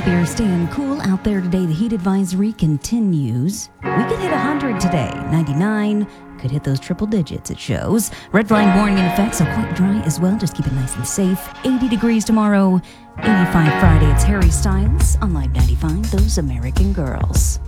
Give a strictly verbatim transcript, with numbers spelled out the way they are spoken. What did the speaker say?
Hope you're staying cool out there today. The heat advisory continues. We could hit one hundred today. ninety-nine. Could hit those triple digits, it shows. Red flag warning in effect, so quite dry as well. Just keep it nice and safe. eighty degrees tomorrow. eighty-five Friday. It's Harry Styles on Live ninety-five, Those American Girls.